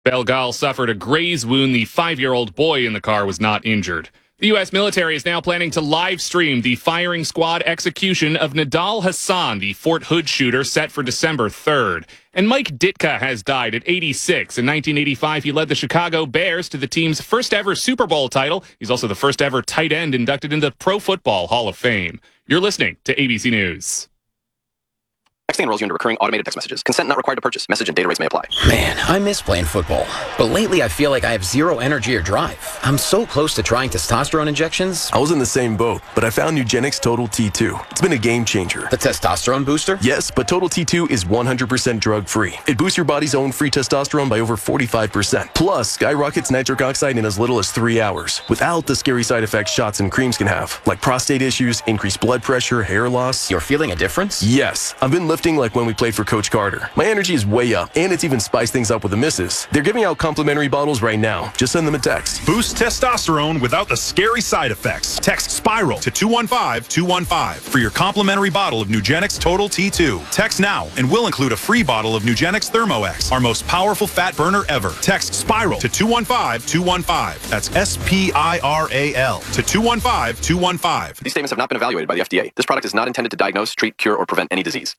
Belgal suffered a graze wound. The 5-year-old boy in the car was not injured. The U.S. military is now planning to live stream the firing squad execution of Nidal Hasan, the Fort Hood shooter, set for December 3rd. And Mike Ditka has died at 86. In 1985, he led the Chicago Bears to the team's first ever Super Bowl title. He's also the first ever tight end inducted into the Pro Football Hall of Fame. You're listening to ABC News. Texting enrolls you into recurring automated text messages. Consent not required to purchase. Message and data rates may apply. Man, I miss playing football. But lately I feel like I have zero energy or drive. I'm so close to trying testosterone injections. I was in the same boat, but I found Nugenix Total T2. It's been a game changer. The testosterone booster? Yes, but Total T2 is 100% drug-free. It boosts your body's own free testosterone by over 45%. Plus, skyrockets nitric oxide in as little as 3 hours, without the scary side effects shots and creams can have, like prostate issues, increased blood pressure, hair loss. You're feeling a difference? Yes. I've been lifting like when we played for Coach Carter. My energy is way up, and it's even spiced things up with the misses. They're giving out complimentary bottles right now. Just send them a text. Boost testosterone without the scary side effects. Text SPIRAL to 215-215 for your complimentary bottle of Nugenix Total T2. Text now, and we'll include a free bottle of Nugenix ThermoX, our most powerful fat burner ever. Text SPIRAL to 215-215. That's SPIRAL to 215-215. These statements have not been evaluated by the FDA. This product is not intended to diagnose, treat, cure, or prevent any disease.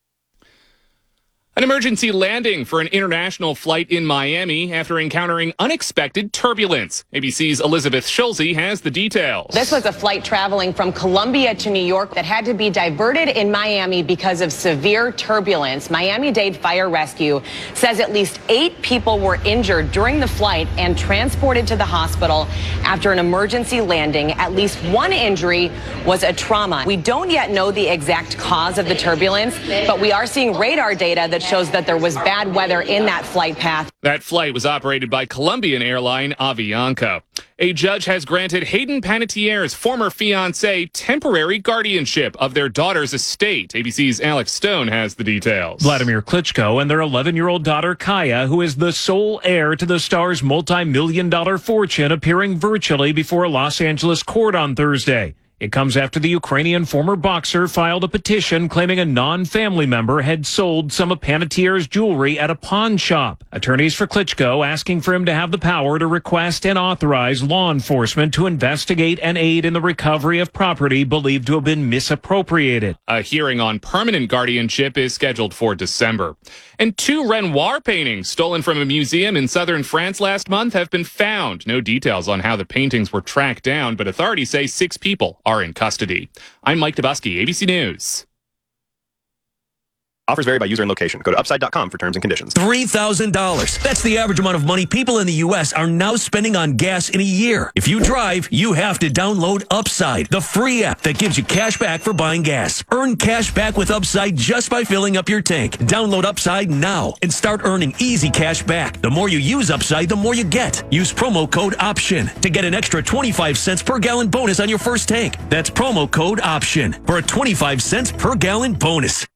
An emergency landing for an international flight in Miami after encountering unexpected turbulence. ABC's Elizabeth Schulze has the details. This was a flight traveling from Colombia to New York that had to be diverted in Miami because of severe turbulence. Miami-Dade Fire Rescue says at least 8 people were injured during the flight and transported to the hospital after an emergency landing. At least one injury was a trauma. We don't yet know the exact cause of the turbulence, but we are seeing radar data that shows that there was bad weather in that flight path. That flight was operated by Colombian airline Avianca. A judge has granted Hayden Panettiere's former fiancée temporary guardianship of their daughter's estate. ABC's Alex Stone has the details. Vladimir Klitschko and their 11-year-old daughter Kaya, who is the sole heir to the star's multi-million-dollar fortune, appearing virtually before a Los Angeles court on Thursday. It comes after the Ukrainian former boxer filed a petition claiming a non-family member had sold some of Panettiere's jewelry at a pawn shop. Attorneys for Klitschko asking for him to have the power to request and authorize law enforcement to investigate and aid in the recovery of property believed to have been misappropriated. A hearing on permanent guardianship is scheduled for December. And 2 Renoir paintings stolen from a museum in southern France last month have been found. No details on how the paintings were tracked down, but authorities say 6 people are in custody. I'm Mike Dubusky, ABC News. Offers vary by user and location. Go to upside.com for terms and conditions. $3,000. That's the average amount of money people in the U.S. are now spending on gas in a year. If you drive, you have to download Upside, the free app that gives you cash back for buying gas. Earn cash back with Upside just by filling up your tank. Download Upside now and start earning easy cash back. The more you use Upside, the more you get. Use promo code OPTION to get an extra 25 cents per gallon bonus on your first tank. That's promo code OPTION for a 25 cents per gallon bonus.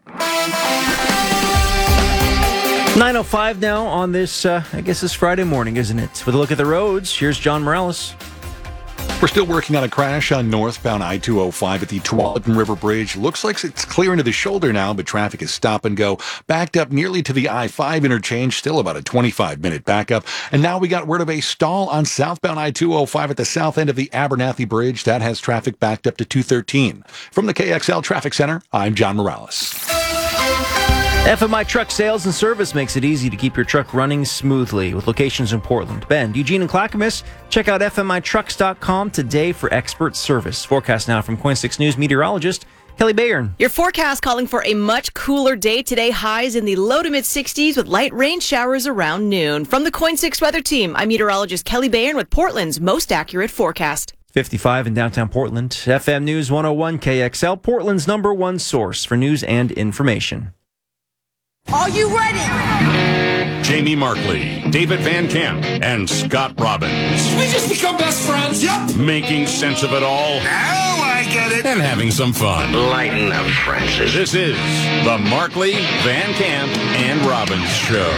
9:05 now on this, I guess it's Friday morning, isn't it? With a look at the roads, here's John Morales. We're still working on a crash on northbound I-205 at the Tualatin River Bridge. Looks like it's clear into the shoulder now, but traffic is stop and go. Backed up nearly to the I-5 interchange, still about a 25-minute backup. And now we got word of a stall on southbound I-205 at the south end of the Abernathy Bridge. That has traffic backed up to 213. From the KXL Traffic Center, I'm John Morales. FMI Truck Sales and Service makes it easy to keep your truck running smoothly with locations in Portland, Bend, Eugene, and Clackamas. Check out FMITrucks.com today for expert service. Forecast now from Coin 6 News meteorologist Kelly Bayern. Your forecast calling for a much cooler day today. Highs in the low to mid 60s with light rain showers around noon. From the Coin 6 Weather Team, I'm meteorologist Kelly Bayern with Portland's most accurate forecast. 55 in downtown Portland. FM News 101 KXL, Portland's #1 source for news and information. Are you ready? Jamie Markley, David Van Camp, and Scott Robbins. Did we just become best friends? Yep. Making sense of it all. Now I get it. And having some fun. Lighten up, Francis. This is the Markley, Van Camp, and Robbins Show.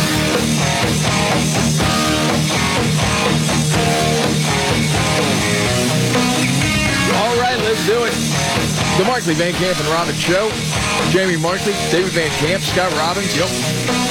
All right, let's do it. The Markley, Van Camp, and Robbins Show. Jamie Markley, David Van Camp, Scott Robbins. Yep.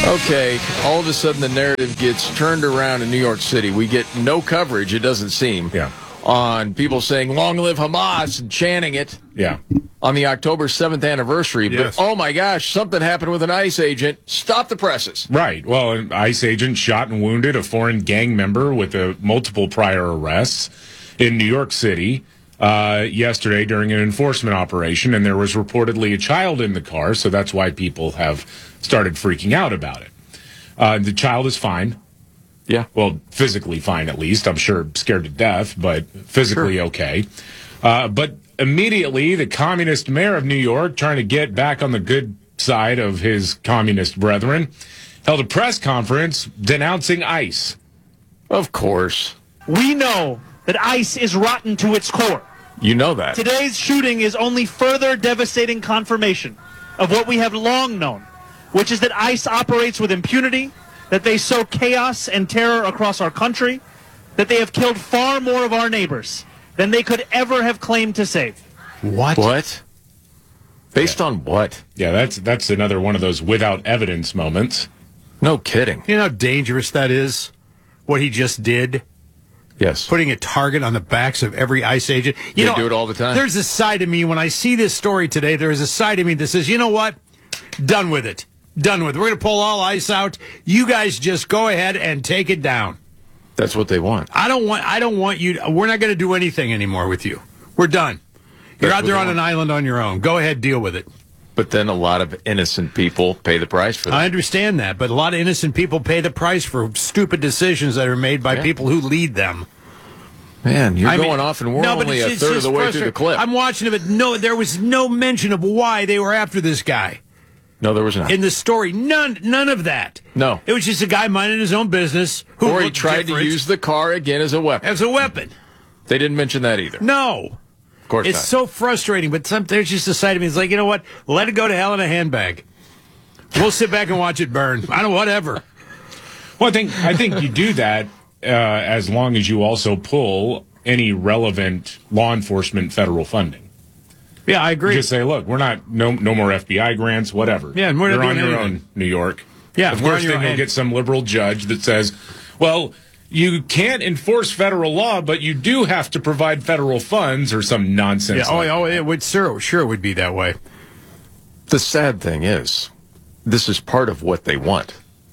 Okay, all of a sudden the narrative gets turned around in New York City. We get no coverage, it doesn't seem, on people saying, long live Hamas, and chanting it on the October 7th anniversary. Yes. But, oh my gosh, something happened with an ICE agent. Stop the presses. Right. Well, an ICE agent shot and wounded a foreign gang member with multiple prior arrests in New York City yesterday during an enforcement operation, and there was reportedly a child in the car, so that's why people have started freaking out about it. The child is fine. Yeah. Well, physically fine, at least. I'm sure scared to death, but physically okay. But immediately, the communist mayor of New York, trying to get back on the good side of his communist brethren, held a press conference denouncing ICE. Of course. We know that ICE is rotten to its core. You know that. Today's shooting is only further devastating confirmation of what we have long known, which is that ICE operates with impunity, that they sow chaos and terror across our country, that they have killed far more of our neighbors than they could ever have claimed to save. What? Based on what? Yeah, that's another one of those without evidence moments. No kidding. You know how dangerous that is? What he just did? Yes. Putting a target on the backs of every ICE agent. They do it all the time. There's a side of me, when I see this story today, there's a side of me that says, you know what? Done with it. Done with it. We're going to pull all ICE out. You guys just go ahead and take it down. That's what they want. I don't want you. We're not going to do anything anymore with you. We're done. You're out there on an island on your own. Go ahead, deal with it. But then a lot of innocent people pay the price for that. I understand that, but a lot of innocent people pay the price for stupid decisions that are made by people who lead them. Man, you're going off, and we're only a third of the way through the clip. I'm watching it, but there was no mention of why they were after this guy. No, there was not. In the story, none of that. No. It was just a guy minding his own business. Or he tried to use the car again as a weapon. As a weapon. They didn't mention that either. No. Of course it's not. so frustrating, but there's just a side of me that's like, you know what? Let it go to hell in a handbag. We'll sit back and watch it burn. I don't know, whatever. Well, I think you do that as long as you also pull any relevant law enforcement federal funding. Yeah, I agree. Just say, look, we're not no more FBI grants, whatever. Yeah, and we're not You're doing on your anything. own, New York. Yeah, of we're course, on your then you'll own. get some liberal judge that says, well, you can't enforce federal law, but you do have to provide federal funds or some nonsense. Yeah, it would sure it would be that way. The sad thing is, this is part of what they want.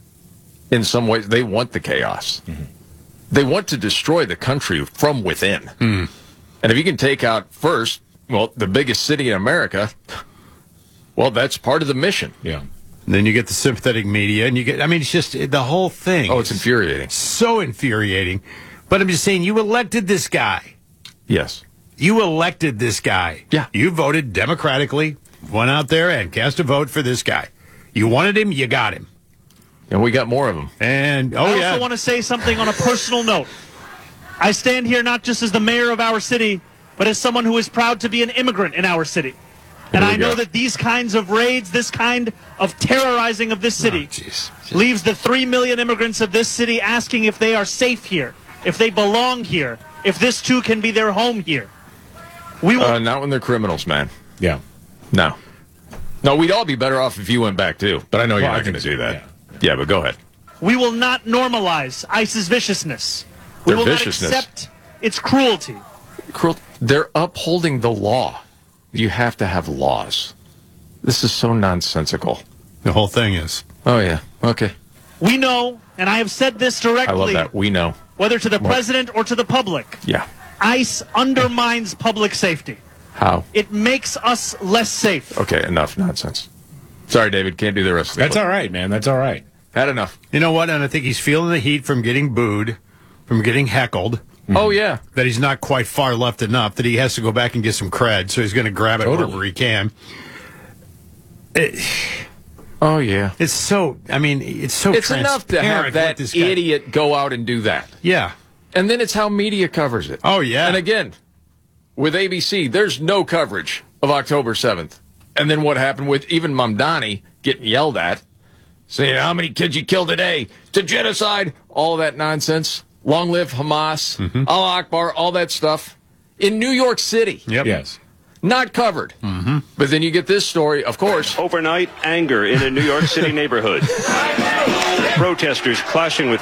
In some ways, they want the chaos. Mm-hmm. They want to destroy the country from within. And if you can take out first, well, the biggest city in America, well, that's part of the mission. Yeah. And then you get the sympathetic media, and it's just the whole thing. Oh, it's infuriating. So infuriating. But I'm just saying, you elected this guy. Yes. You elected this guy. Yeah. You voted democratically, went out there and cast a vote for this guy. You wanted him, you got him. And we got more of them. And, I also want to say something on a personal note. I stand here not just as the mayor of our city, but as someone who is proud to be an immigrant in our city. And I know that these kinds of raids, this kind of terrorizing of this city, leaves the 3 million immigrants of this city asking if they are safe here, if they belong here, if this too can be their home here. We will Not when they're criminals, man. Yeah. No, we'd all be better off if you went back, too. But I know you're not going to do that. Yeah, but go ahead. We will not normalize ICE's viciousness. We will viciousness. not accept its cruelty. They're upholding the law. You have to have laws. This is so nonsensical. The whole thing is. Oh, yeah. Okay. We know, and I have said this directly, I love that. We know. whether to the president or to the public, Yeah. ICE undermines public safety. How? It makes us less safe. Okay, enough nonsense. Sorry, David. Can't do the rest of the That's all right, man. That's all right. Had enough. You know what? And I think he's feeling the heat from getting booed, from getting heckled. Oh, yeah. That he's not quite far left enough, that he has to go back and get some cred, so he's going to grab it wherever he can. Oh, yeah. It's so, it's so It's enough to have transparent that what this guy- idiot go out and do that. Yeah. And then it's how media covers it. Oh, yeah. And again, with ABC, there's no coverage of October 7th. And then what happened with even Mamdani getting yelled at, saying, how many kids you killed today? To genocide. All that nonsense. Long live Hamas. Allah Akbar. All that stuff. In New York City. Yep. Yes. Not covered. But then you get this story, of course. Overnight anger in a New York City neighborhood. protesters clashing with